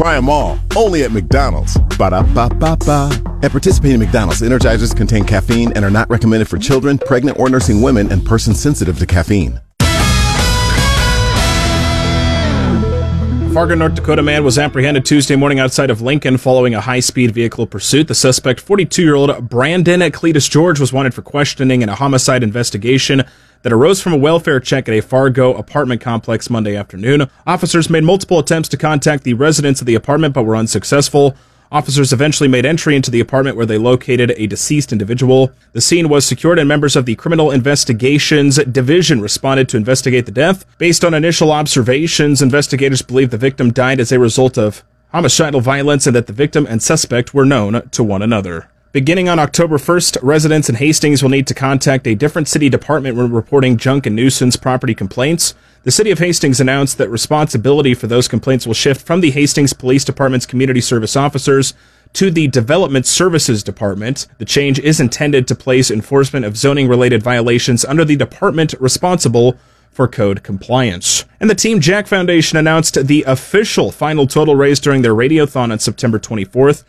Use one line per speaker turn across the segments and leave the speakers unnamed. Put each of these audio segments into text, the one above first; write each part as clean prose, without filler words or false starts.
Try them all, only at McDonald's. Ba-da-ba-ba-ba. At participating McDonald's, Energizers contain caffeine and are not recommended for children, pregnant or nursing women, and persons sensitive to caffeine.
Fargo, North Dakota man was apprehended Tuesday morning outside of Lincoln following a high-speed vehicle pursuit. The suspect, 42-year-old Brandon Cletus George, was wanted for questioning in a homicide investigation that arose from a welfare check at a Fargo apartment complex Monday afternoon. Officers made multiple attempts to contact the residents of the apartment but were unsuccessful. Officers eventually made entry into the apartment where they located a deceased individual. The scene was secured and members of the Criminal Investigations Division responded to investigate the death. Based on initial observations, investigators believe the victim died as a result of homicidal violence and that the victim and suspect were known to one another. Beginning on October 1st, residents in Hastings will need to contact a different city department when reporting junk and nuisance property complaints. The city of Hastings announced that responsibility for those complaints will shift from the Hastings Police Department's community service officers to the Development Services Department. The change is intended to place enforcement of zoning-related violations under the department responsible for code compliance. And the Team Jack Foundation announced the official final total raised during their radiothon on September 24th.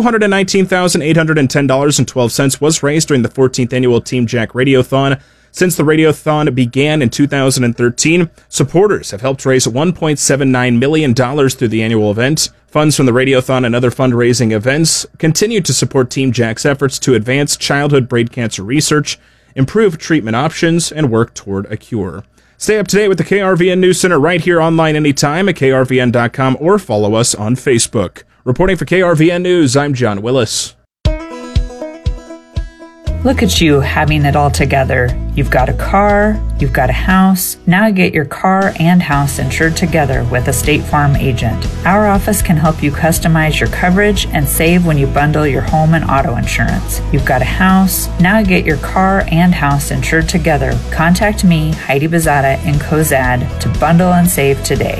$219,810.12 was raised during the 14th annual Team Jack Radiothon. Since the radiothon began in 2013, supporters have helped raise $1.79 million through the annual event. Funds from the radiothon and other fundraising events continue to support Team Jack's efforts to advance childhood brain cancer research, improve treatment options, and work toward a cure. Stay up to date with the KRVN News Center right here online anytime at krvn.com or follow us on Facebook. Reporting for KRVN News, I'm John Willis.
Look at you having it all together. You've got a car, you've got a house. Now get your car and house insured together with a State Farm agent. Our office can help you customize your coverage and save when you bundle your home and auto insurance. You've got a house. Now get your car and house insured together. Contact me, Heidi Bezada in Cozad, to bundle and save today.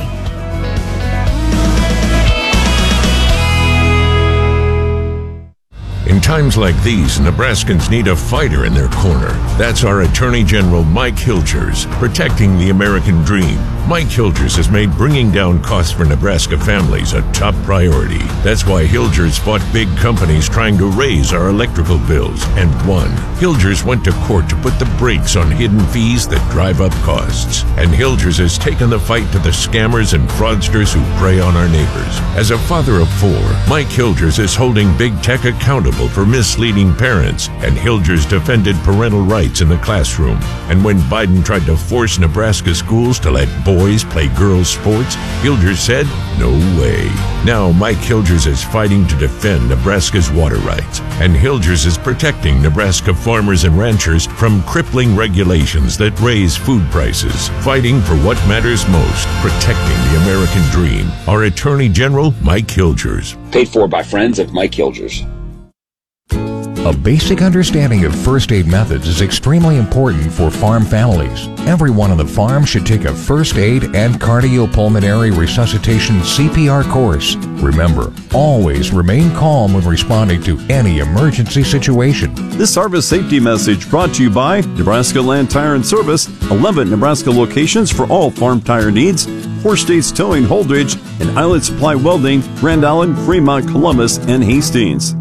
In times like these, Nebraskans need a fighter in their corner. That's our Attorney General Mike Hilgers, protecting the American dream. Mike Hilgers has made bringing down costs for Nebraska families a top priority. That's why Hilgers fought big companies trying to raise our electrical bills and won. Hilgers went to court to put the brakes on hidden fees that drive up costs. And Hilgers has taken the fight to the scammers and fraudsters who prey on our neighbors. As a father of four, Mike Hilgers is holding big tech accountable for misleading parents, and Hilgers defended parental rights in the classroom. And when Biden tried to force Nebraska schools to let boys play girls' sports, Hilgers said, no way. Now Mike Hilgers is fighting to defend Nebraska's water rights, and Hilgers is protecting Nebraska farmers and ranchers from crippling regulations that raise food prices, fighting for what matters most, protecting the American dream. Our Attorney General, Mike Hilgers.
Paid for by friends of Mike Hilgers.
A basic understanding of first aid methods is extremely important for farm families. Everyone on the farm should take a first aid and cardiopulmonary resuscitation CPR course. Remember, always remain calm when responding to any emergency situation.
This harvest safety message brought to you by Nebraska Land Tire and Service, 11 Nebraska locations for all farm tire needs, 4 states towing Holdridge, and Island Supply Welding, Grand Island, Fremont, Columbus, and Hastings.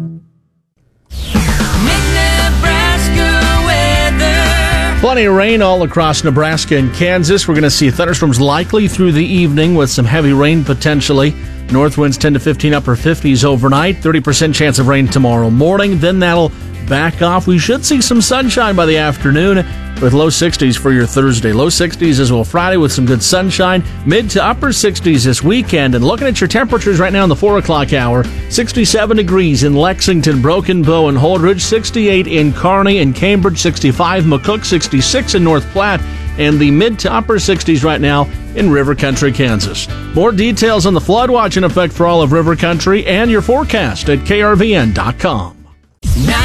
Plenty of rain all across Nebraska and Kansas. We're going to see thunderstorms likely through the evening with some heavy rain potentially. North winds 10 to 15, upper 50s overnight. 30% chance of rain tomorrow morning. Then that'll back off. We should see some sunshine by the afternoon with low 60s for your Thursday. Low 60s as well Friday with some good sunshine. Mid to upper 60s this weekend. And looking at your temperatures right now in the 4 o'clock hour, 67 degrees in Lexington, Broken Bow, and Holdridge, 68 in Kearney and Cambridge, 65 McCook, 66 in North Platte, and the mid to upper 60s right now in River Country, Kansas. More details on the flood watch in effect for all of River Country and your forecast at krvn.com.